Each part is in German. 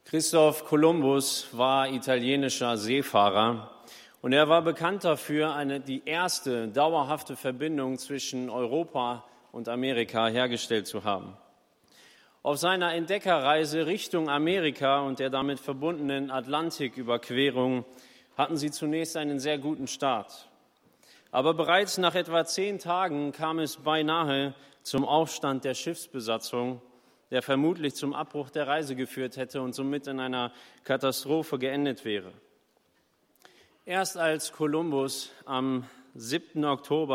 Christoph Kolumbus war italienischer Seefahrer und er war bekannt dafür, die erste dauerhafte Verbindung zwischen Europa und Amerika hergestellt zu haben. Auf seiner Entdeckerreise Richtung Amerika und der damit verbundenen Atlantiküberquerung hatten sie zunächst einen sehr guten Start. Aber bereits nach etwa 10 Tagen kam es beinahe zum Aufstand der Schiffsbesatzung, der vermutlich zum Abbruch der Reise geführt hätte und somit in einer Katastrophe geendet wäre. Erst als Kolumbus am 7. Oktober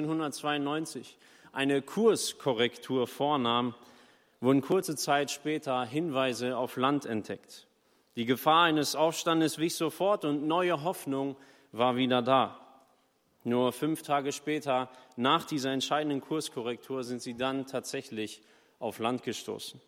1492 eine Kurskorrektur vornahm, wurden kurze Zeit später Hinweise auf Land entdeckt. Die Gefahr eines Aufstandes wich sofort und neue Hoffnung war wieder da. Nur 5 Tage später, nach dieser entscheidenden Kurskorrektur, sind sie dann tatsächlich auf Land gestoßen.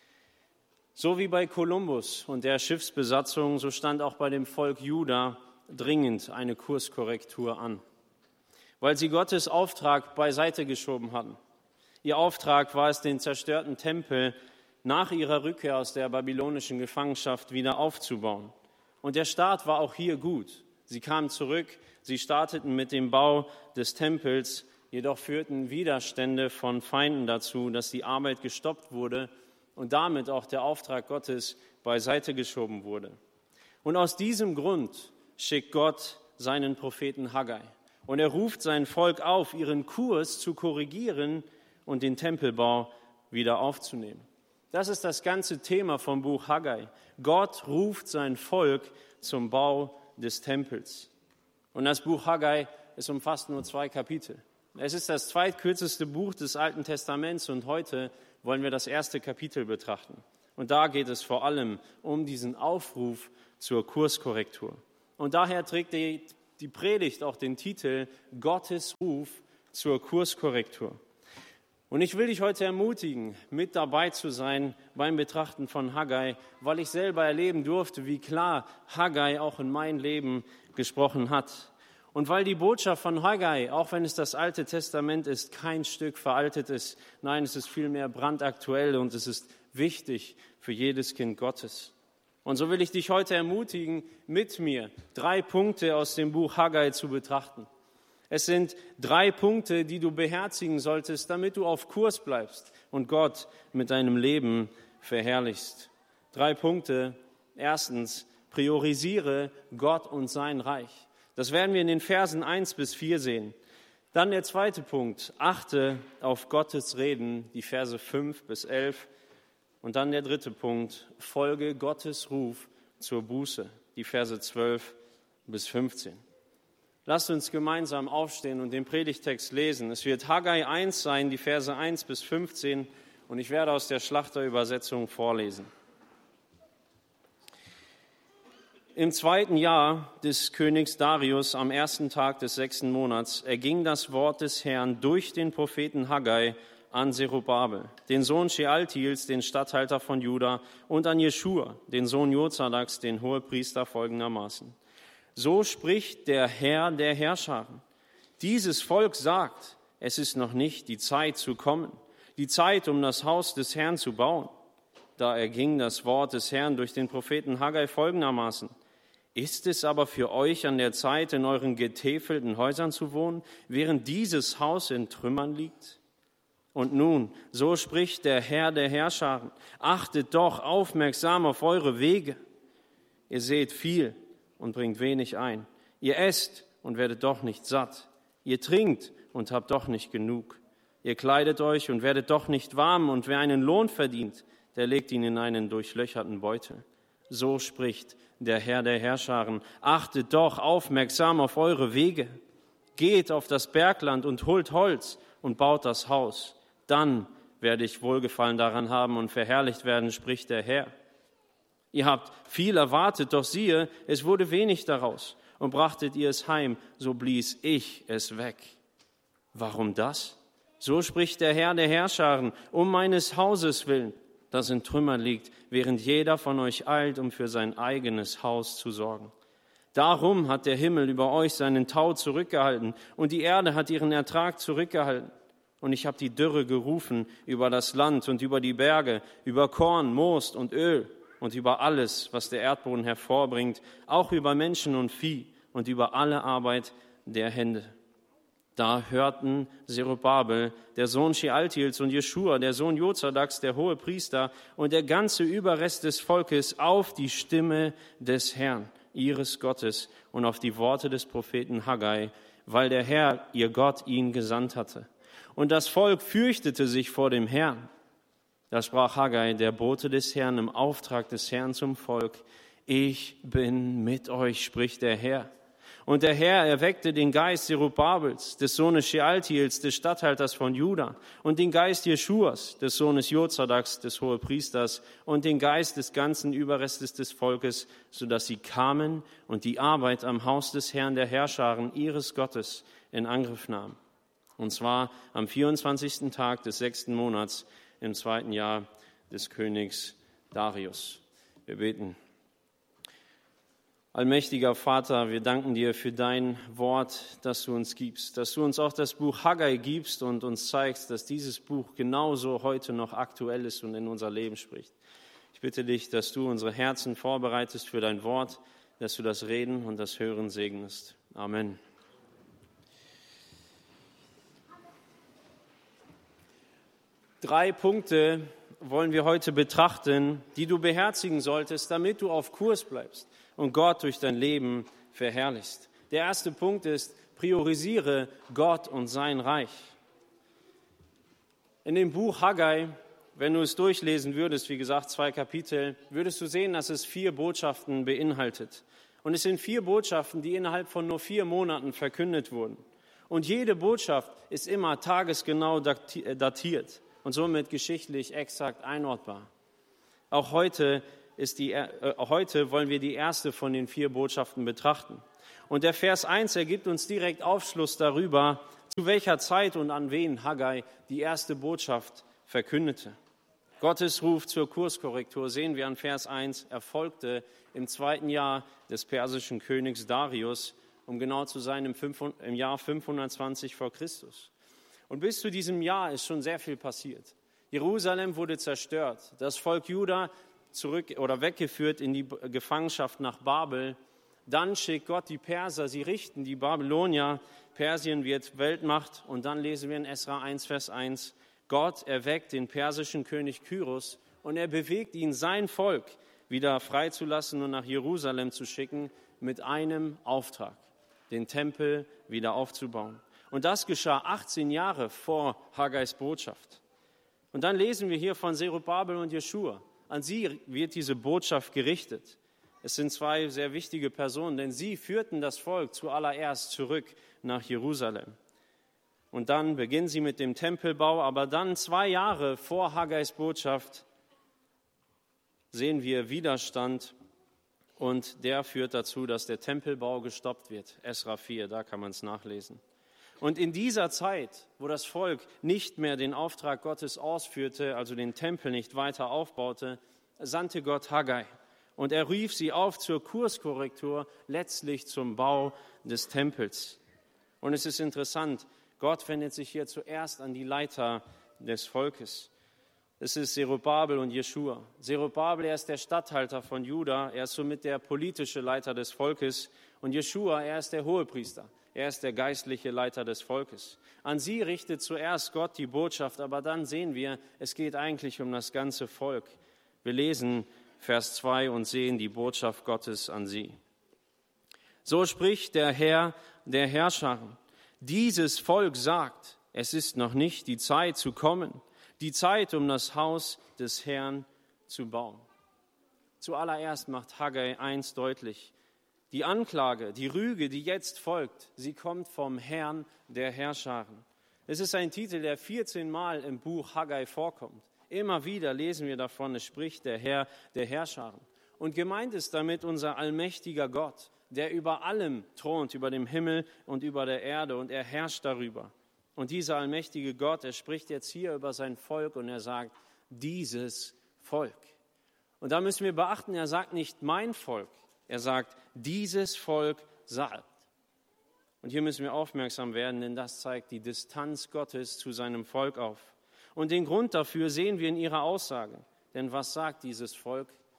So wie bei Kolumbus und der Schiffsbesatzung, so stand auch bei dem Volk Juda dringend eine Kurskorrektur an, weil sie Gottes Auftrag beiseite geschoben hatten. Ihr Auftrag war es, den zerstörten Tempel nach ihrer Rückkehr aus der babylonischen Gefangenschaft wieder aufzubauen. Und der Start war auch hier gut. Sie kamen zurück, sie starteten mit dem Bau des Tempels, jedoch führten Widerstände von Feinden dazu, dass die Arbeit gestoppt wurde und damit auch der Auftrag Gottes beiseite geschoben wurde. Und aus diesem Grund schickt Gott seinen Propheten Haggai. Und er ruft sein Volk auf, ihren Kurs zu korrigieren und den Tempelbau wieder aufzunehmen. Das ist das ganze Thema vom Buch Haggai. Gott ruft sein Volk zum Bau des Tempels. Und das Buch Haggai, es umfasst nur 2 Kapitel. Es ist das zweitkürzeste Buch des Alten Testaments und heute wollen wir das 1. Kapitel betrachten. Und da geht es vor allem um diesen Aufruf zur Kurskorrektur. Und daher trägt die Predigt auch den Titel Gottes Ruf zur Kurskorrektur. Und ich will dich heute ermutigen, mit dabei zu sein beim Betrachten von Haggai, weil ich selber erleben durfte, wie klar Haggai auch in mein Leben gesprochen hat. Und weil die Botschaft von Haggai, auch wenn es das Alte Testament ist, kein Stück veraltet ist, nein, es ist vielmehr brandaktuell und es ist wichtig für jedes Kind Gottes. Und so will ich dich heute ermutigen, mit mir 3 Punkte aus dem Buch Haggai zu betrachten. Es sind 3 Punkte, die du beherzigen solltest, damit du auf Kurs bleibst und Gott mit deinem Leben verherrlichst. 3 Punkte. Erstens, priorisiere Gott und sein Reich. Das werden wir in den Versen 1 bis 4 sehen. Dann der 2. Punkt, achte auf Gottes Reden, die Verse 5 bis 11. Und dann der 3. Punkt, folge Gottes Ruf zur Buße, die Verse 12 bis 15. Lasst uns gemeinsam aufstehen und den Predigtext lesen. Es wird Haggai 1 sein, die Verse 1 bis 15, und ich werde aus der Schlachterübersetzung vorlesen. Im 2. Jahr des Königs Darius, am 1. Tag des 6. Monats, erging das Wort des Herrn durch den Propheten Haggai an Zerubabel, den Sohn Shealtiels, den Statthalter von Juda, und an Jeschua, den Sohn Jozadaks, den Hohepriester, folgendermaßen. So spricht der Herr der Herrscharen. Dieses Volk sagt, es ist noch nicht die Zeit zu kommen, die Zeit, um das Haus des Herrn zu bauen. Da erging das Wort des Herrn durch den Propheten Haggai folgendermaßen. Ist es aber für euch an der Zeit, in euren getäfelten Häusern zu wohnen, während dieses Haus in Trümmern liegt? Und nun, so spricht der Herr der Herrscharen, achtet doch aufmerksam auf eure Wege. Ihr seht viel und bringt wenig ein. Ihr esst und werdet doch nicht satt. Ihr trinkt und habt doch nicht genug. Ihr kleidet euch und werdet doch nicht warm. Und wer einen Lohn verdient, der legt ihn in einen durchlöcherten Beutel. So spricht der Herr der Herrscharen, achtet doch aufmerksam auf eure Wege. Geht auf das Bergland und holt Holz und baut das Haus. Dann werde ich Wohlgefallen daran haben und verherrlicht werden, spricht der Herr. Ihr habt viel erwartet, doch siehe, es wurde wenig daraus. Und brachtet ihr es heim, so blies ich es weg. Warum das? So spricht der Herr der Herrscharen, um meines Hauses willen, das in Trümmern liegt, während jeder von euch eilt, um für sein eigenes Haus zu sorgen. Darum hat der Himmel über euch seinen Tau zurückgehalten und die Erde hat ihren Ertrag zurückgehalten. Und ich habe die Dürre gerufen über das Land und über die Berge, über Korn, Most und Öl. und über alles, was der Erdboden hervorbringt, auch über Menschen und Vieh und über alle Arbeit der Hände. Da hörten Zerubabel, der Sohn Shealtiels, und Jeschua, der Sohn Jozadaks, der Hohepriester, und der ganze Überrest des Volkes auf die Stimme des Herrn, ihres Gottes, und auf die Worte des Propheten Haggai, weil der Herr, ihr Gott, ihn gesandt hatte. Und das Volk fürchtete sich vor dem Herrn. Da sprach Haggai, der Bote des Herrn, im Auftrag des Herrn zum Volk: Ich bin mit euch, spricht der Herr. Und der Herr erweckte den Geist Zerubabels, des Sohnes Shealtiels, des Statthalters von Juda, und den Geist Jeschuas, des Sohnes Jozadaks, des Hohepriesters, und den Geist des ganzen Überrestes des Volkes, sodass sie kamen und die Arbeit am Haus des Herrn der Herrscharen ihres Gottes in Angriff nahmen. Und zwar am 24. Tag des 6. Monats im 2. Jahr des Königs Darius. Wir beten. Allmächtiger Vater, wir danken dir für dein Wort, das du uns gibst, dass du uns auch das Buch Haggai gibst und uns zeigst, dass dieses Buch genauso heute noch aktuell ist und in unser Leben spricht. Ich bitte dich, dass du unsere Herzen vorbereitest für dein Wort, dass du das Reden und das Hören segnest. Amen. Drei Punkte wollen wir heute betrachten, die du beherzigen solltest, damit du auf Kurs bleibst und Gott durch dein Leben verherrlichst. Der erste Punkt ist: Priorisiere Gott und sein Reich. In dem Buch Haggai, wenn du es durchlesen würdest, wie gesagt 2 Kapitel, würdest du sehen, dass es 4 Botschaften beinhaltet. Und es sind 4 Botschaften, die innerhalb von nur 4 Monaten verkündet wurden. Und jede Botschaft ist immer tagesgenau datiert und somit geschichtlich exakt einordbar. Auch heute wollen wir die erste von den 4 Botschaften betrachten. Und der Vers 1 ergibt uns direkt Aufschluss darüber, zu welcher Zeit und an wen Haggai die erste Botschaft verkündete. Gottes Ruf zur Kurskorrektur, sehen wir an Vers 1, erfolgte im 2. Jahr des persischen Königs Darius, um genau zu sein, im Jahr 520 vor Christus. Und bis zu diesem Jahr ist schon sehr viel passiert. Jerusalem wurde zerstört, das Volk Juda weggeführt in die Gefangenschaft nach Babel. Dann schickt Gott die Perser, sie richten die Babylonier. Persien wird Weltmacht. Und dann lesen wir in Esra 1, Vers 1, Gott erweckt den persischen König Kyros und er bewegt ihn, sein Volk wieder freizulassen und nach Jerusalem zu schicken mit einem Auftrag, den Tempel wieder aufzubauen. Und das geschah 18 Jahre vor Haggais Botschaft. Und dann lesen wir hier von Zerubabel und Jeschua. An sie wird diese Botschaft gerichtet. Es sind 2 sehr wichtige Personen, denn sie führten das Volk zuallererst zurück nach Jerusalem. Und dann beginnen sie mit dem Tempelbau, aber dann 2 Jahre vor Haggais Botschaft sehen wir Widerstand und der führt dazu, dass der Tempelbau gestoppt wird. Esra 4, da kann man es nachlesen. Und in dieser Zeit, wo das Volk nicht mehr den Auftrag Gottes ausführte, also den Tempel nicht weiter aufbaute, sandte Gott Haggai. Und er rief sie auf zur Kurskorrektur, letztlich zum Bau des Tempels. Und es ist interessant, Gott wendet sich hier zuerst an die Leiter des Volkes. Es ist Zerubabel und Jeschua. Zerubabel, er ist der Statthalter von Juda, er ist somit der politische Leiter des Volkes. Und Jeschua, er ist der Hohepriester. Er ist der geistliche Leiter des Volkes. An sie richtet zuerst Gott die Botschaft, aber dann sehen wir, es geht eigentlich um das ganze Volk. Wir lesen Vers 2 und sehen die Botschaft Gottes an sie. So spricht der Herr der Herrscharen. Dieses Volk sagt, es ist noch nicht die Zeit zu kommen, die Zeit, um das Haus des Herrn zu bauen. Zuallererst macht Haggai 1 deutlich: Die Anklage, die Rüge, die jetzt folgt, sie kommt vom Herrn der Herrscharen. Es ist ein Titel, der 14 Mal im Buch Haggai vorkommt. Immer wieder lesen wir davon, es spricht der Herr der Herrscharen. Und gemeint ist damit unser allmächtiger Gott, der über allem thront, über dem Himmel und über der Erde, und er herrscht darüber. Und dieser allmächtige Gott, er spricht jetzt hier über sein Volk und er sagt, dieses Volk. Und da müssen wir beachten, er sagt nicht mein Volk, er sagt, dieses Volk sagt. Und hier müssen wir aufmerksam werden, denn das zeigt die Distanz Gottes zu seinem Volk auf. Und den Grund dafür sehen wir in ihrer Aussage. Denn was sagt dieses Volk?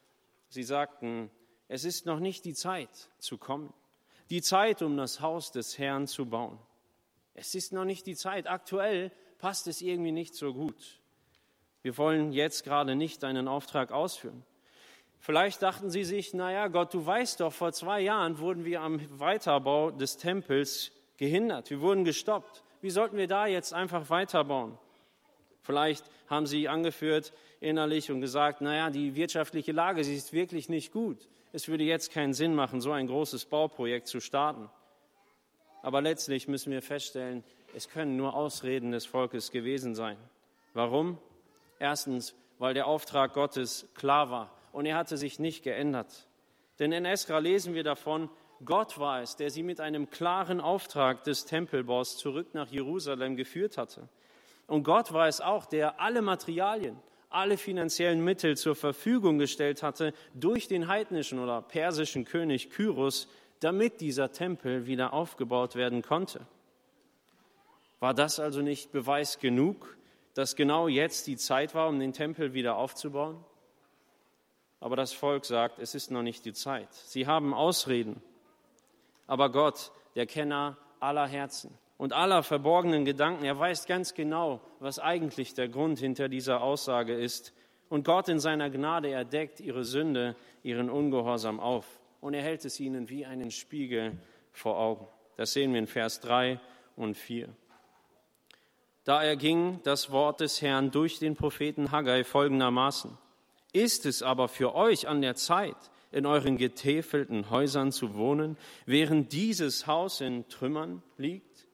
Sie sagten, es ist noch nicht die Zeit zu kommen, die Zeit, um das Haus des Herrn zu bauen. Es ist noch nicht die Zeit. Aktuell passt es irgendwie nicht so gut. Wir wollen jetzt gerade nicht deinen Auftrag ausführen. Vielleicht dachten sie sich, naja, Gott, du weißt doch, vor 2 Jahren wurden wir am Weiterbau des Tempels gehindert. Wir wurden gestoppt. Wie sollten wir da jetzt einfach weiterbauen? Vielleicht haben sie angeführt innerlich und gesagt, naja, die wirtschaftliche Lage, sie ist wirklich nicht gut. Es würde jetzt keinen Sinn machen, so ein großes Bauprojekt zu starten. Aber letztlich müssen wir feststellen, es können nur Ausreden des Volkes gewesen sein. Warum? Erstens, weil der Auftrag Gottes klar war und er hatte sich nicht geändert. Denn in Esra lesen wir davon, Gott war es, der sie mit einem klaren Auftrag des Tempelbaus zurück nach Jerusalem geführt hatte. Und Gott war es auch, der alle Materialien, alle finanziellen Mittel zur Verfügung gestellt hatte durch den heidnischen oder persischen König Kyros, damit dieser Tempel wieder aufgebaut werden konnte. War das also nicht Beweis genug, dass genau jetzt die Zeit war, um den Tempel wieder aufzubauen? Aber das Volk sagt, es ist noch nicht die Zeit. Sie haben Ausreden. Aber Gott, der Kenner aller Herzen und aller verborgenen Gedanken, er weiß ganz genau, was eigentlich der Grund hinter dieser Aussage ist. Und Gott in seiner Gnade, er deckt ihre Sünde, ihren Ungehorsam auf. Und er hält es ihnen wie einen Spiegel vor Augen. Das sehen wir in Vers 3 und 4. Da erging das Wort des Herrn durch den Propheten Haggai folgendermaßen. Ist es aber für euch an der Zeit, in euren getäfelten Häusern zu wohnen, während dieses Haus in Trümmern liegt?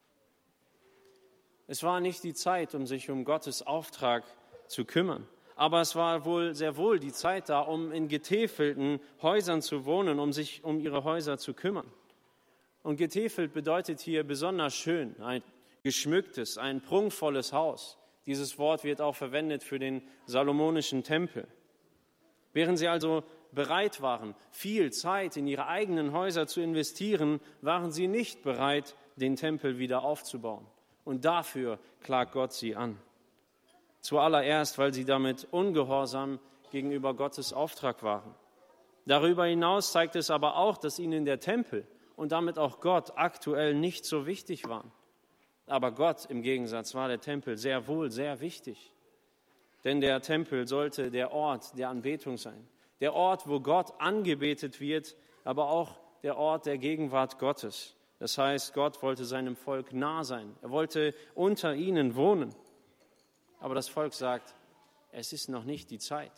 Es war nicht die Zeit, um sich um Gottes Auftrag zu kümmern. Aber es war sehr wohl die Zeit da, um in getäfelten Häusern zu wohnen, um sich um ihre Häuser zu kümmern. Und getäfelt bedeutet hier besonders schön, ein geschmücktes, ein prunkvolles Haus. Dieses Wort wird auch verwendet für den salomonischen Tempel. Während sie also bereit waren, viel Zeit in ihre eigenen Häuser zu investieren, waren sie nicht bereit, den Tempel wieder aufzubauen. Und dafür klagt Gott sie an. Zuallererst, weil sie damit ungehorsam gegenüber Gottes Auftrag waren. Darüber hinaus zeigt es aber auch, dass ihnen der Tempel und damit auch Gott aktuell nicht so wichtig waren. Aber Gott im Gegensatz war der Tempel sehr wohl sehr wichtig. Denn der Tempel sollte der Ort der Anbetung sein. Der Ort, wo Gott angebetet wird, aber auch der Ort der Gegenwart Gottes. Das heißt, Gott wollte seinem Volk nah sein. Er wollte unter ihnen wohnen. Aber das Volk sagt, es ist noch nicht die Zeit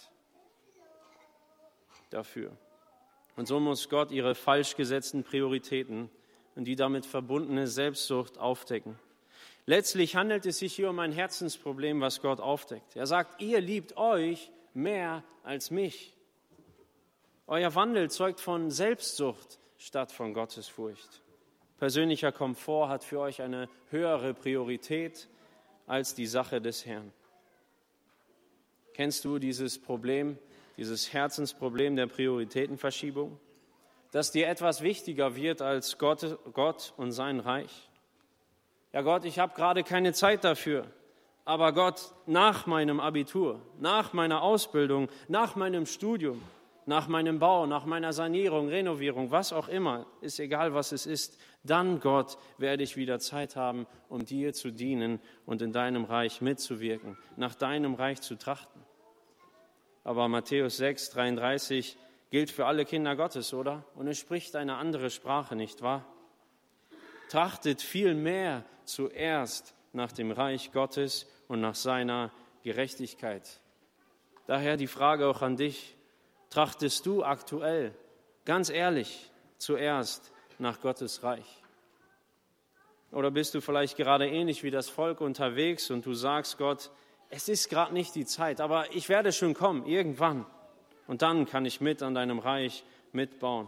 dafür. Und so muss Gott ihre falsch gesetzten Prioritäten und die damit verbundene Selbstsucht aufdecken. Letztlich handelt es sich hier um ein Herzensproblem, was Gott aufdeckt. Er sagt, ihr liebt euch mehr als mich. Euer Wandel zeugt von Selbstsucht statt von Gottesfurcht. Persönlicher Komfort hat für euch eine höhere Priorität als die Sache des Herrn. Kennst du dieses Problem, dieses Herzensproblem der Prioritätenverschiebung? Dass dir etwas wichtiger wird als Gott und sein Reich? Ja Gott, ich habe gerade keine Zeit dafür. Aber Gott, nach meinem Abitur, nach meiner Ausbildung, nach meinem Studium, nach meinem Bau, nach meiner Sanierung, Renovierung, was auch immer, ist egal, was es ist, dann, Gott, werde ich wieder Zeit haben, um dir zu dienen und in deinem Reich mitzuwirken, nach deinem Reich zu trachten. Aber Matthäus 6, 33 gilt für alle Kinder Gottes, oder? Und es spricht eine andere Sprache, nicht wahr? Trachtet vielmehr zuerst nach dem Reich Gottes und nach seiner Gerechtigkeit. Daher die Frage auch an dich, trachtest du aktuell, ganz ehrlich, zuerst nach Gottes Reich? Oder bist du vielleicht gerade ähnlich wie das Volk unterwegs und du sagst Gott, es ist gerade nicht die Zeit, aber ich werde schon kommen, irgendwann. Und dann kann ich mit an deinem Reich mitbauen.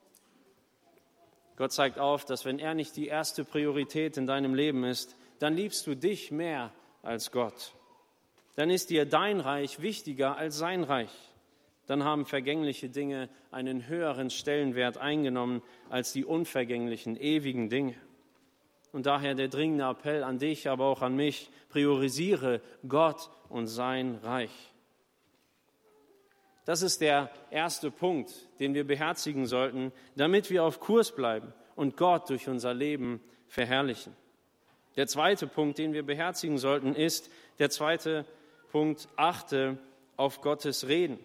Gott zeigt auf, dass wenn er nicht die erste Priorität in deinem Leben ist, dann liebst du dich mehr als Gott. Dann ist dir dein Reich wichtiger als sein Reich. Dann haben vergängliche Dinge einen höheren Stellenwert eingenommen als die unvergänglichen, ewigen Dinge. Und daher der dringende Appell an dich, aber auch an mich, priorisiere Gott und sein Reich. Das ist der erste Punkt, den wir beherzigen sollten, damit wir auf Kurs bleiben und Gott durch unser Leben verherrlichen. Der zweite Punkt, den wir beherzigen sollten, ist der zweite Punkt: achte auf Gottes Reden.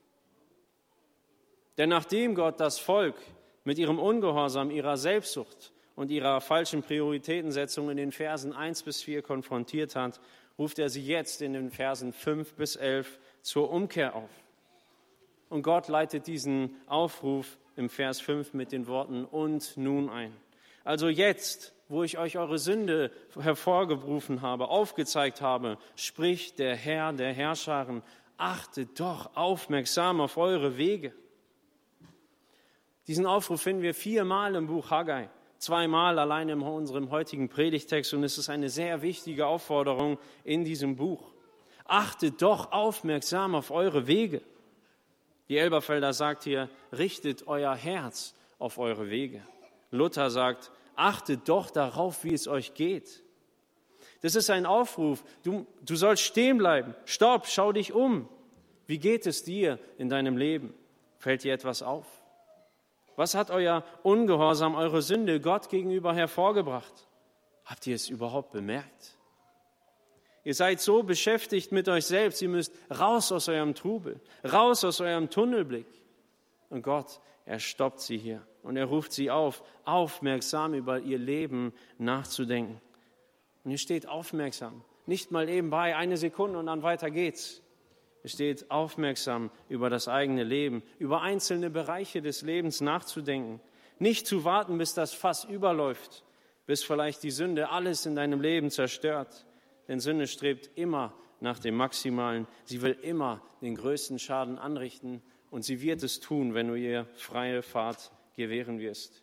Denn nachdem Gott das Volk mit ihrem Ungehorsam, ihrer Selbstsucht und ihrer falschen Prioritätensetzung in den Versen 1-4 konfrontiert hat, ruft er sie jetzt in den Versen 5-11 zur Umkehr auf. Und Gott leitet diesen Aufruf im Vers 5 mit den Worten „und nun" ein. Also jetzt, wo ich euch eure Sünde hervorgerufen habe, aufgezeigt habe, spricht der Herr der Herrscharen: achtet doch aufmerksam auf eure Wege. Diesen Aufruf finden wir 4-mal im Buch Haggai, 2-mal allein in unserem heutigen Predigtext, und es ist eine sehr wichtige Aufforderung in diesem Buch. Achtet doch aufmerksam auf eure Wege. Die Elberfelder sagt hier: richtet euer Herz auf eure Wege. Luther sagt: achtet doch darauf, wie es euch geht. Das ist ein Aufruf. Du sollst stehen bleiben. Stopp, schau dich um. Wie geht es dir in deinem Leben? Fällt dir etwas auf? Was hat euer Ungehorsam, eure Sünde Gott gegenüber hervorgebracht? Habt ihr es überhaupt bemerkt? Ihr seid so beschäftigt mit euch selbst, ihr müsst raus aus eurem Trubel, raus aus eurem Tunnelblick. Und Gott, er stoppt sie hier und er ruft sie auf, aufmerksam über ihr Leben nachzudenken. Und hier steht aufmerksam, nicht mal nebenbei 1 Sekunde und dann weiter geht's. Es steht aufmerksam über das eigene Leben, über einzelne Bereiche des Lebens nachzudenken. Nicht zu warten, bis das Fass überläuft, bis vielleicht die Sünde alles in deinem Leben zerstört. Denn Sünde strebt immer nach dem Maximalen. Sie will immer den größten Schaden anrichten und sie wird es tun, wenn du ihr freie Fahrt gewähren wirst.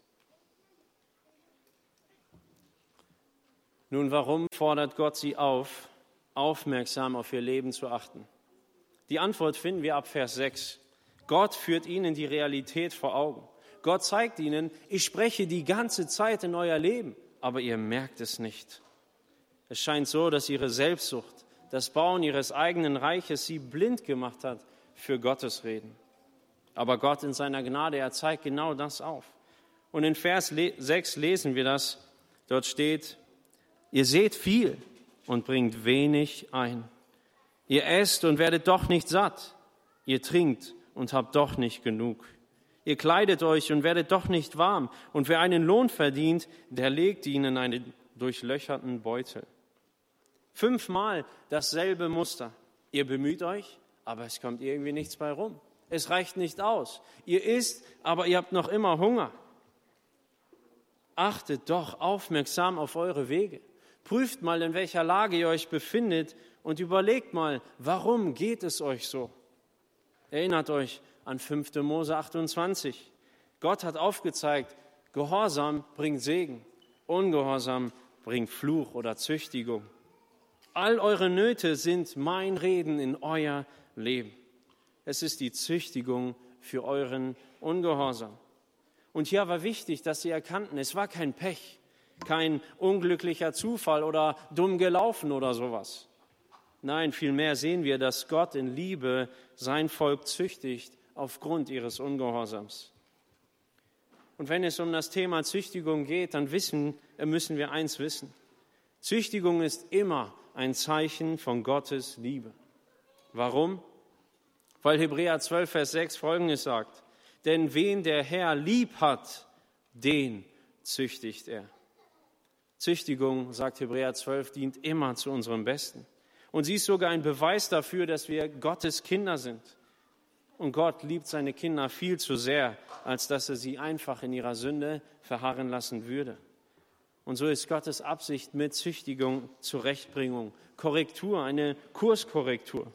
Nun, warum fordert Gott sie auf, aufmerksam auf ihr Leben zu achten? Die Antwort finden wir ab Vers 6. Gott führt ihnen die Realität vor Augen. Gott zeigt ihnen: ich spreche die ganze Zeit in euer Leben, aber ihr merkt es nicht. Es scheint so, dass ihre Selbstsucht, das Bauen ihres eigenen Reiches sie blind gemacht hat für Gottes Reden. Aber Gott in seiner Gnade, er zeigt genau das auf. Und in Vers 6 lesen wir das. Dort steht: ihr seht viel und bringt wenig ein. Ihr esst und werdet doch nicht satt. Ihr trinkt und habt doch nicht genug. Ihr kleidet euch und werdet doch nicht warm. Und wer einen Lohn verdient, der legt ihn in einen durchlöcherten Beutel. 5-mal dasselbe Muster. Ihr bemüht euch, aber es kommt irgendwie nichts bei rum. Es reicht nicht aus. Ihr isst, aber ihr habt noch immer Hunger. Achtet doch aufmerksam auf eure Wege. Prüft mal, in welcher Lage ihr euch befindet und überlegt mal, warum geht es euch so? Erinnert euch an 5. Mose 28. Gott hat aufgezeigt, Gehorsam bringt Segen, Ungehorsam bringt Fluch oder Züchtigung. All eure Nöte sind mein Reden in euer Leben. Es ist die Züchtigung für euren Ungehorsam. Und hier war wichtig, dass sie erkannten, es war kein Pech, kein unglücklicher Zufall oder dumm gelaufen oder sowas. Nein, vielmehr sehen wir, dass Gott in Liebe sein Volk züchtigt aufgrund ihres Ungehorsams. Und wenn es um das Thema Züchtigung geht, dann müssen wir eins wissen. Züchtigung ist immer ein Zeichen von Gottes Liebe. Warum? Weil Hebräer 12, Vers 6 Folgendes sagt: denn wen der Herr lieb hat, den züchtigt er. Züchtigung, sagt Hebräer 12, dient immer zu unserem Besten. Und sie ist sogar ein Beweis dafür, dass wir Gottes Kinder sind. Und Gott liebt seine Kinder viel zu sehr, als dass er sie einfach in ihrer Sünde verharren lassen würde. Und so ist Gottes Absicht mit Züchtigung, Zurechtbringung, Korrektur, eine Kurskorrektur.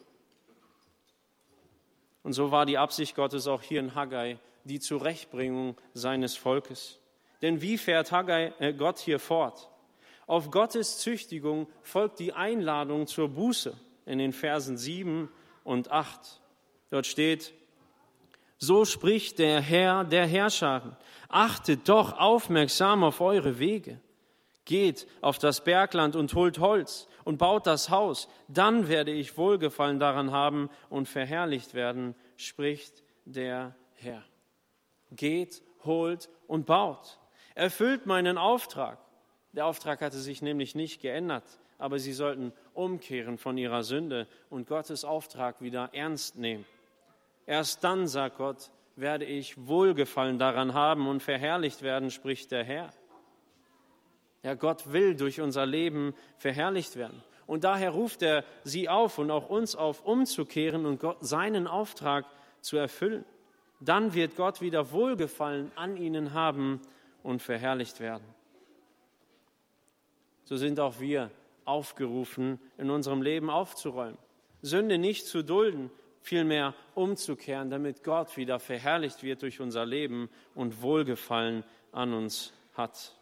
Und so war die Absicht Gottes auch hier in Haggai, die Zurechtbringung seines Volkes. Denn wie fährt Gott hier fort? Auf Gottes Züchtigung folgt die Einladung zur Buße in den Versen 7 und 8. Dort steht: so spricht der Herr der Herrscharen, achtet doch aufmerksam auf eure Wege. Geht auf das Bergland und holt Holz und baut das Haus, dann werde ich Wohlgefallen daran haben und verherrlicht werden, spricht der Herr. Geht, holt und baut. Erfüllt meinen Auftrag. Der Auftrag hatte sich nämlich nicht geändert, aber sie sollten umkehren von ihrer Sünde und Gottes Auftrag wieder ernst nehmen. Erst dann, sagt Gott, werde ich Wohlgefallen daran haben und verherrlicht werden, spricht der Herr. Ja, Gott will durch unser Leben verherrlicht werden. Und daher ruft er sie auf und auch uns auf, umzukehren und Gott seinen Auftrag zu erfüllen. Dann wird Gott wieder Wohlgefallen an ihnen haben und verherrlicht werden. So sind auch wir aufgerufen, in unserem Leben aufzuräumen, Sünde nicht zu dulden, vielmehr umzukehren, damit Gott wieder verherrlicht wird durch unser Leben und Wohlgefallen an uns hat.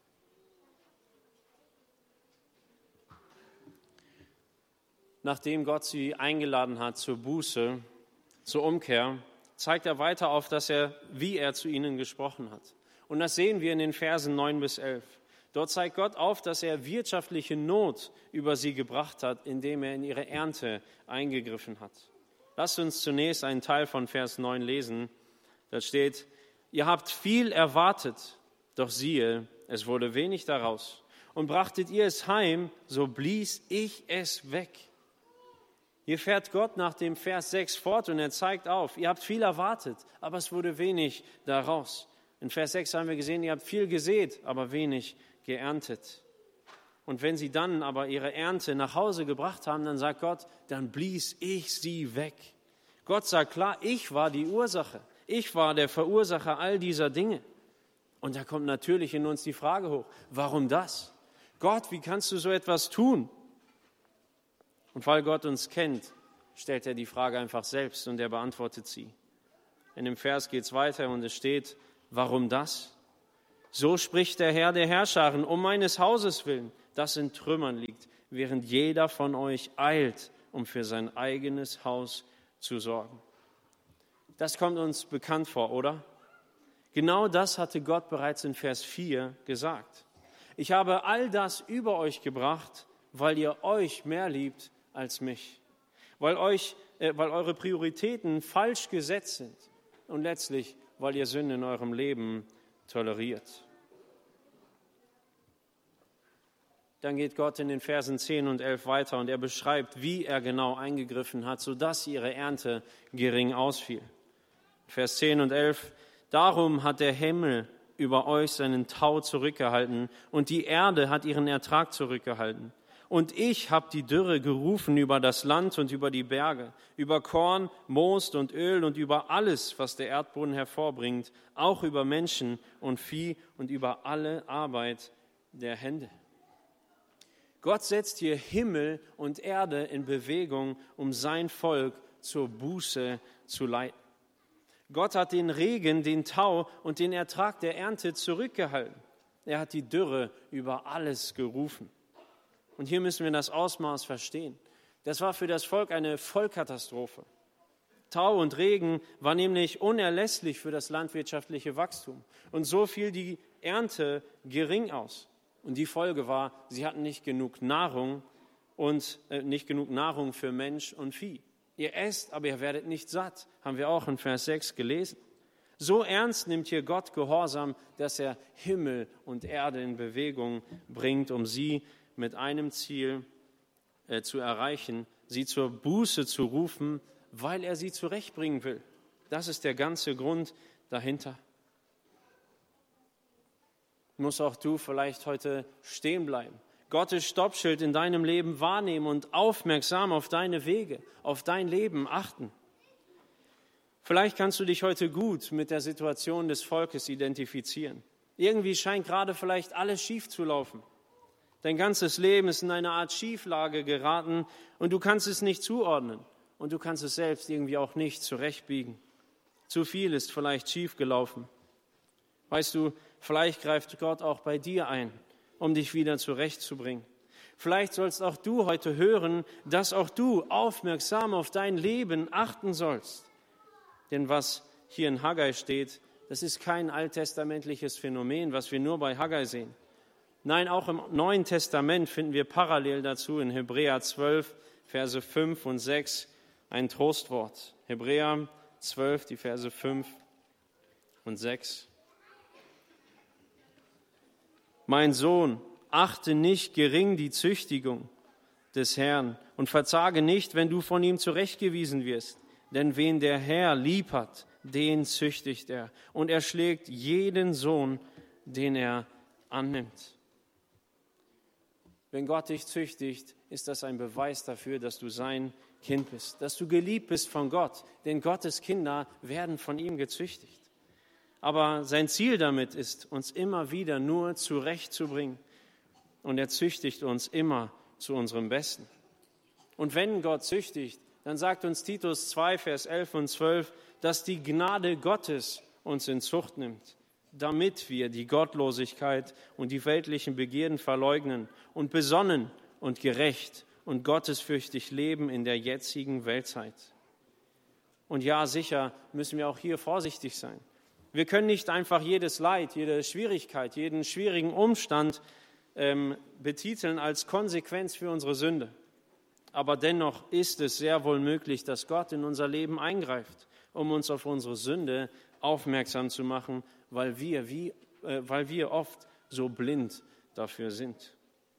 Nachdem Gott sie eingeladen hat zur Buße, zur Umkehr, zeigt er weiter auf, wie er zu ihnen gesprochen hat. Und das sehen wir in den Versen 9 bis 11. Dort zeigt Gott auf, dass er wirtschaftliche Not über sie gebracht hat, indem er in ihre Ernte eingegriffen hat. Lasst uns zunächst einen Teil von Vers 9 lesen. Da steht: Ihr habt viel erwartet, doch siehe, es wurde wenig daraus. Und brachtet ihr es heim, so blies ich es weg. Hier fährt Gott nach dem Vers 6 fort und er zeigt auf, ihr habt viel erwartet, aber es wurde wenig daraus. In Vers 6 haben wir gesehen, ihr habt viel gesät, aber wenig geerntet. Und wenn sie dann aber ihre Ernte nach Hause gebracht haben, dann sagt Gott, dann blies ich sie weg. Gott sagt klar, ich war die Ursache. Ich war der Verursacher all dieser Dinge. Und da kommt natürlich in uns die Frage hoch, warum das? Gott, wie kannst du so etwas tun? Und weil Gott uns kennt, stellt er die Frage einfach selbst und er beantwortet sie. In dem Vers geht es weiter und es steht, warum das? So spricht der Herr der Herrscharen, um meines Hauses willen, das in Trümmern liegt, während jeder von euch eilt, um für sein eigenes Haus zu sorgen. Das kommt uns bekannt vor, oder? Genau das hatte Gott bereits in Vers 4 gesagt. Ich habe all das über euch gebracht, weil ihr euch mehr liebt als mich, weil eure Prioritäten falsch gesetzt sind und letztlich, weil ihr Sünde in eurem Leben toleriert. Dann geht Gott in den Versen 10 und 11 weiter und er beschreibt, wie er genau eingegriffen hat, sodass ihre Ernte gering ausfiel. Vers 10 und 11, darum hat der Himmel über euch seinen Tau zurückgehalten und die Erde hat ihren Ertrag zurückgehalten. Und ich habe die Dürre gerufen über das Land und über die Berge, über Korn, Most und Öl und über alles, was der Erdboden hervorbringt, auch über Menschen und Vieh und über alle Arbeit der Hände. Gott setzt hier Himmel und Erde in Bewegung, um sein Volk zur Buße zu leiten. Gott hat den Regen, den Tau und den Ertrag der Ernte zurückgehalten. Er hat die Dürre über alles gerufen. Und hier müssen wir das Ausmaß verstehen. Das war für das Volk eine Vollkatastrophe. Tau und Regen war nämlich unerlässlich für das landwirtschaftliche Wachstum. Und so fiel die Ernte gering aus. Und die Folge war, sie hatten nicht genug Nahrung für Mensch und Vieh. Ihr esst, aber ihr werdet nicht satt, haben wir auch in Vers 6 gelesen. So ernst nimmt hier Gott Gehorsam, dass er Himmel und Erde in Bewegung bringt, um sie mit einem Ziel zu erreichen, sie zur Buße zu rufen, weil er sie zurechtbringen will. Das ist der ganze Grund dahinter. Muss auch du vielleicht heute stehen bleiben, Gottes Stoppschild in deinem Leben wahrnehmen und aufmerksam auf deine Wege, auf dein Leben achten. Vielleicht kannst du dich heute gut mit der Situation des Volkes identifizieren. Irgendwie scheint gerade vielleicht alles schief zu laufen. Dein ganzes Leben ist in eine Art Schieflage geraten und du kannst es nicht zuordnen und du kannst es selbst irgendwie auch nicht zurechtbiegen. Zu viel ist vielleicht schief gelaufen. Weißt du, vielleicht greift Gott auch bei dir ein, um dich wieder zurechtzubringen. Vielleicht sollst auch du heute hören, dass auch du aufmerksam auf dein Leben achten sollst. Denn was hier in Haggai steht, das ist kein alttestamentliches Phänomen, was wir nur bei Haggai sehen. Nein, auch im Neuen Testament finden wir parallel dazu in Hebräer 12, Verse 5 und 6 ein Trostwort. Hebräer 12, die Verse 5 und 6. Mein Sohn, achte nicht gering die Züchtigung des Herrn und verzage nicht, wenn du von ihm zurechtgewiesen wirst. Denn wen der Herr lieb hat, den züchtigt er. Und er schlägt jeden Sohn, den er annimmt. Wenn Gott dich züchtigt, ist das ein Beweis dafür, dass du sein Kind bist, dass du geliebt bist von Gott. Denn Gottes Kinder werden von ihm gezüchtigt. Aber sein Ziel damit ist, uns immer wieder nur zurechtzubringen. Und er züchtigt uns immer zu unserem Besten. Und wenn Gott züchtigt, dann sagt uns Titus 2, Vers 11 und 12, dass die Gnade Gottes uns in Zucht nimmt, damit wir die Gottlosigkeit und die weltlichen Begierden verleugnen und besonnen und gerecht und gottesfürchtig leben in der jetzigen Weltzeit. Und ja, sicher müssen wir auch hier vorsichtig sein. Wir können nicht einfach jedes Leid, jede Schwierigkeit, jeden schwierigen Umstand betiteln als Konsequenz für unsere Sünde. Aber dennoch ist es sehr wohl möglich, dass Gott in unser Leben eingreift, um uns auf unsere Sünde aufmerksam zu machen, weil wir oft so blind dafür sind.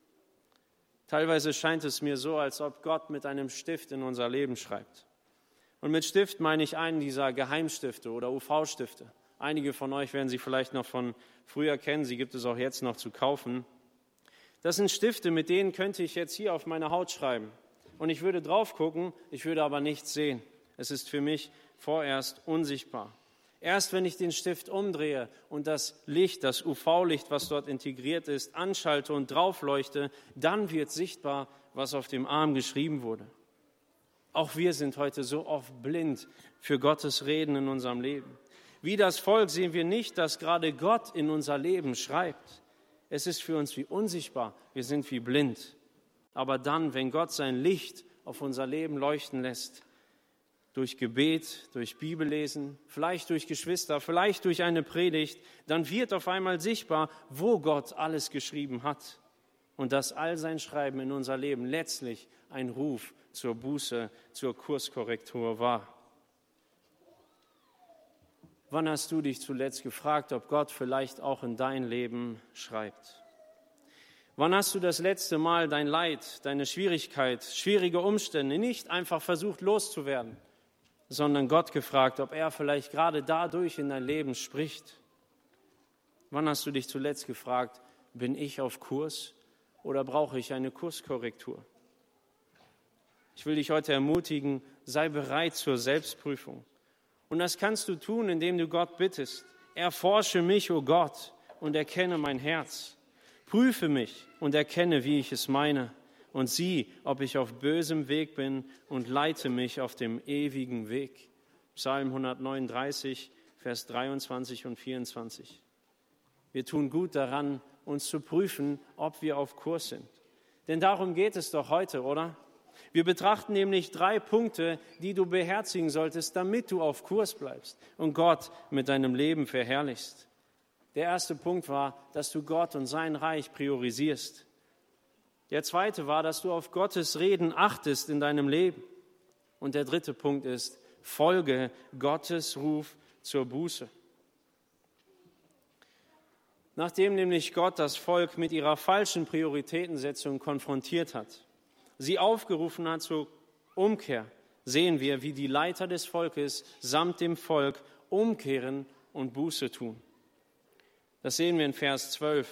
Teilweise scheint es mir so, als ob Gott mit einem Stift in unser Leben schreibt. Und mit Stift meine ich einen dieser Geheimstifte oder UV-Stifte. Einige von euch werden sie vielleicht noch von früher kennen, sie gibt es auch jetzt noch zu kaufen. Das sind Stifte, mit denen könnte ich jetzt hier auf meine Haut schreiben. Und ich würde drauf gucken, ich würde aber nichts sehen. Es ist für mich vorerst unsichtbar. Erst wenn ich den Stift umdrehe und das Licht, das UV-Licht, was dort integriert ist, anschalte und draufleuchte, dann wird sichtbar, was auf dem Arm geschrieben wurde. Auch wir sind heute so oft blind für Gottes Reden in unserem Leben. Wie das Volk sehen wir nicht, dass gerade Gott in unser Leben schreibt. Es ist für uns wie unsichtbar, wir sind wie blind. Aber dann, wenn Gott sein Licht auf unser Leben leuchten lässt, durch Gebet, durch Bibellesen, vielleicht durch Geschwister, vielleicht durch eine Predigt, dann wird auf einmal sichtbar, wo Gott alles geschrieben hat. Und dass all sein Schreiben in unser Leben letztlich ein Ruf zur Buße, zur Kurskorrektur war. Wann hast du dich zuletzt gefragt, ob Gott vielleicht auch in dein Leben schreibt? Wann hast du das letzte Mal dein Leid, deine Schwierigkeit, schwierige Umstände nicht einfach versucht loszuwerden, sondern Gott gefragt, ob er vielleicht gerade dadurch in dein Leben spricht? Wann hast du dich zuletzt gefragt, bin ich auf Kurs oder brauche ich eine Kurskorrektur? Ich will dich heute ermutigen, sei bereit zur Selbstprüfung. Und das kannst du tun, indem du Gott bittest. Erforsche mich, o Gott, und erkenne mein Herz. Prüfe mich und erkenne, wie ich es meine. Und sieh, ob ich auf bösem Weg bin und leite mich auf dem ewigen Weg. Psalm 139, Vers 23 und 24. Wir tun gut daran, uns zu prüfen, ob wir auf Kurs sind. Denn darum geht es doch heute, oder? Wir betrachten nämlich 3 Punkte, die du beherzigen solltest, damit du auf Kurs bleibst und Gott mit deinem Leben verherrlichst. Der erste Punkt war, dass du Gott und sein Reich priorisierst. Der zweite war, dass du auf Gottes Reden achtest in deinem Leben. Und der dritte Punkt ist, folge Gottes Ruf zur Buße. Nachdem nämlich Gott das Volk mit ihrer falschen Prioritätensetzung konfrontiert hat, sie aufgerufen hat zur Umkehr, sehen wir, wie die Leiter des Volkes samt dem Volk umkehren und Buße tun. Das sehen wir in Vers 12.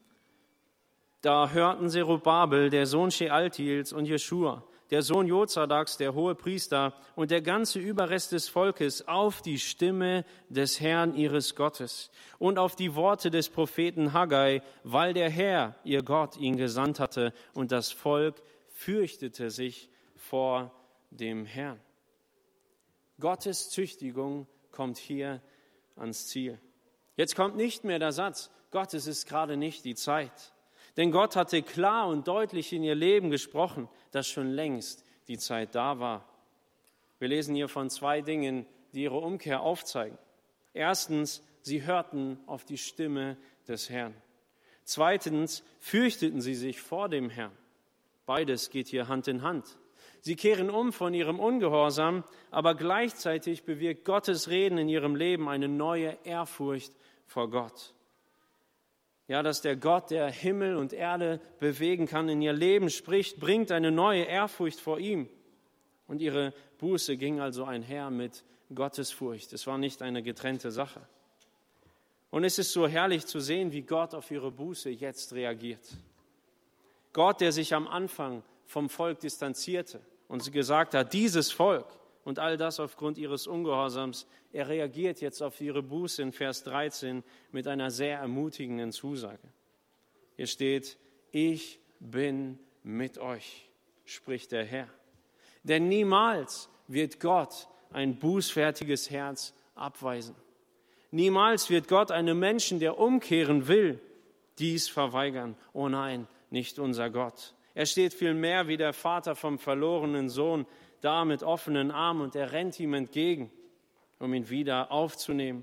Da hörten Zerubabel, der Sohn Shealtiels, und Jeschua, der Sohn Jozadaks, der Hohepriester, und der ganze Überrest des Volkes auf die Stimme des Herrn ihres Gottes und auf die Worte des Propheten Haggai, weil der Herr, ihr Gott, ihn gesandt hatte, und das Volk fürchtete sich vor dem Herrn. Gottes Züchtigung kommt hier ans Ziel. Jetzt kommt nicht mehr der Satz, Gott, es ist gerade nicht die Zeit. Denn Gott hatte klar und deutlich in ihr Leben gesprochen, dass schon längst die Zeit da war. Wir lesen hier von 2 Dingen, die ihre Umkehr aufzeigen. Erstens, sie hörten auf die Stimme des Herrn. Zweitens, fürchteten sie sich vor dem Herrn. Beides geht hier Hand in Hand. Sie kehren um von ihrem Ungehorsam, aber gleichzeitig bewirkt Gottes Reden in ihrem Leben eine neue Ehrfurcht vor Gott. Ja, dass der Gott, der Himmel und Erde bewegen kann, in ihr Leben spricht, bringt eine neue Ehrfurcht vor ihm. Und ihre Buße ging also einher mit Gottesfurcht. Es war nicht eine getrennte Sache. Und es ist so herrlich zu sehen, wie Gott auf ihre Buße jetzt reagiert. Gott, der sich am Anfang vom Volk distanzierte und gesagt hat, dieses Volk und all das aufgrund ihres Ungehorsams, er reagiert jetzt auf ihre Buße in Vers 13 mit einer sehr ermutigenden Zusage. Hier steht, ich bin mit euch, spricht der Herr. Denn niemals wird Gott ein bußfertiges Herz abweisen. Niemals wird Gott einem Menschen, der umkehren will, dies verweigern. Oh nein, nicht unser Gott. Er steht vielmehr wie der Vater vom verlorenen Sohn da mit offenen Armen und er rennt ihm entgegen, um ihn wieder aufzunehmen.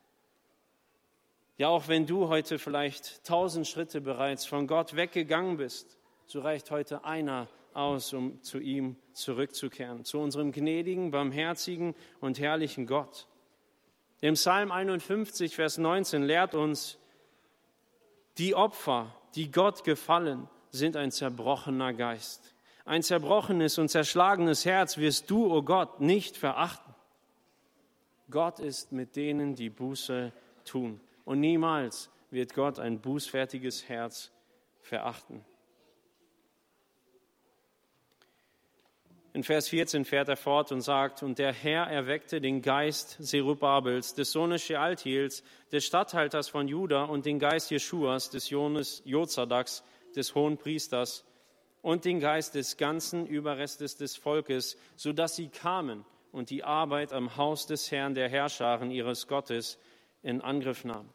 Ja, auch wenn du heute vielleicht 1000 Schritte bereits von Gott weggegangen bist, so reicht heute einer aus, um zu ihm zurückzukehren, zu unserem gnädigen, barmherzigen und herrlichen Gott. Im Psalm 51, Vers 19 lehrt uns, die Opfer, die Gott gefallen, sind ein zerbrochener Geist. Ein zerbrochenes und zerschlagenes Herz wirst du, o Gott, nicht verachten. Gott ist mit denen, die Buße tun. Und niemals wird Gott ein bußfertiges Herz verachten. In Vers 14 fährt er fort und sagt, und der Herr erweckte den Geist Zerubabels, des Sohnes Shealtiels, des Statthalters von Juda und den Geist Jeschuas, des Sohnes Jozadaks, des Hohenpriesters und den Geist des ganzen Überrestes des Volkes, sodass sie kamen und die Arbeit am Haus des Herrn der Herrscharen ihres Gottes in Angriff nahmen.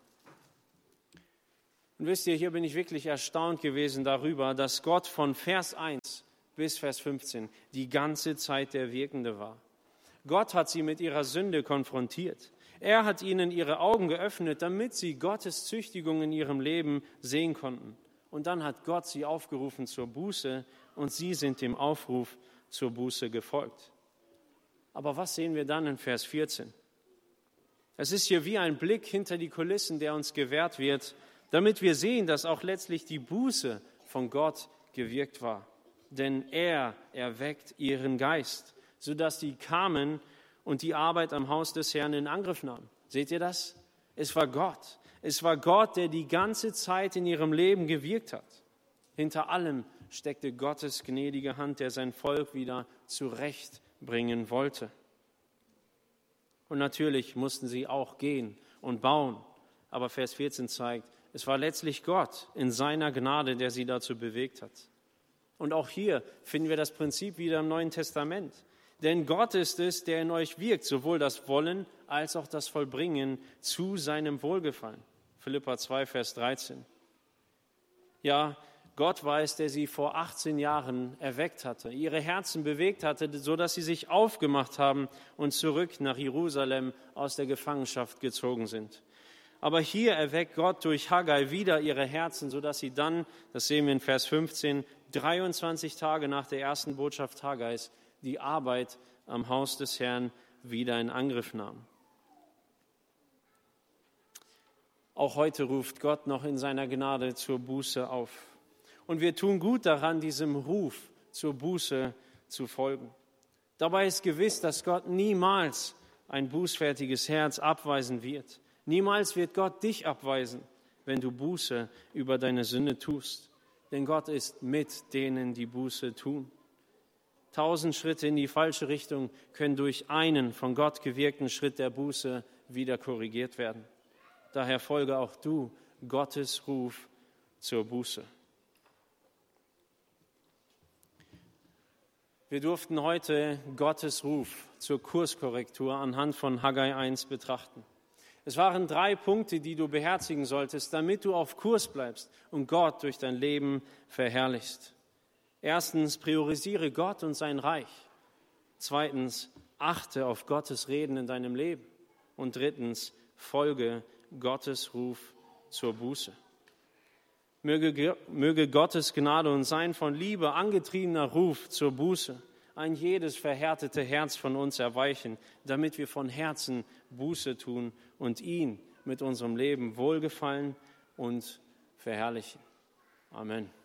Und wisst ihr, hier bin ich wirklich erstaunt gewesen darüber, dass Gott von Vers 1 bis Vers 15 die ganze Zeit der Wirkende war. Gott hat sie mit ihrer Sünde konfrontiert. Er hat ihnen ihre Augen geöffnet, damit sie Gottes Züchtigung in ihrem Leben sehen konnten. Und dann hat Gott sie aufgerufen zur Buße und sie sind dem Aufruf zur Buße gefolgt. Aber was sehen wir dann in Vers 14? Es ist hier wie ein Blick hinter die Kulissen, der uns gewährt wird, damit wir sehen, dass auch letztlich die Buße von Gott gewirkt war. Denn er erweckt ihren Geist, sodass sie kamen und die Arbeit am Haus des Herrn in Angriff nahmen. Seht ihr das? Es war Gott. Es war Gott, der die ganze Zeit in ihrem Leben gewirkt hat. Hinter allem steckte Gottes gnädige Hand, der sein Volk wieder zurechtbringen wollte. Und natürlich mussten sie auch gehen und bauen. Aber Vers 14 zeigt, es war letztlich Gott in seiner Gnade, der sie dazu bewegt hat. Und auch hier finden wir das Prinzip wieder im Neuen Testament. Denn Gott ist es, der in euch wirkt, sowohl das Wollen als auch das Vollbringen zu seinem Wohlgefallen. Philipper 2, Vers 13. Ja, Gott war es, der sie vor 18 Jahren erweckt hatte, ihre Herzen bewegt hatte, sodass sie sich aufgemacht haben und zurück nach Jerusalem aus der Gefangenschaft gezogen sind. Aber hier erweckt Gott durch Haggai wieder ihre Herzen, sodass sie dann, das sehen wir in Vers 15, 23 Tage nach der ersten Botschaft Haggais, die Arbeit am Haus des Herrn wieder in Angriff nahmen. Auch heute ruft Gott noch in seiner Gnade zur Buße auf. Und wir tun gut daran, diesem Ruf zur Buße zu folgen. Dabei ist gewiss, dass Gott niemals ein bußfertiges Herz abweisen wird. Niemals wird Gott dich abweisen, wenn du Buße über deine Sünde tust. Denn Gott ist mit denen, die Buße tun. 1000 Schritte in die falsche Richtung können durch einen von Gott gewirkten Schritt der Buße wieder korrigiert werden. Daher folge auch du Gottes Ruf zur Buße. Wir durften heute Gottes Ruf zur Kurskorrektur anhand von Haggai 1 betrachten. Es waren 3 Punkte, die du beherzigen solltest, damit du auf Kurs bleibst und Gott durch dein Leben verherrlichst. Erstens, priorisiere Gott und sein Reich. Zweitens, achte auf Gottes Reden in deinem Leben. Und drittens, folge Gottes Ruf zur Buße. Möge Gottes Gnade und sein von Liebe angetriebener Ruf zur Buße ein jedes verhärtete Herz von uns erweichen, damit wir von Herzen Buße tun und ihn mit unserem Leben wohlgefallen und verherrlichen. Amen.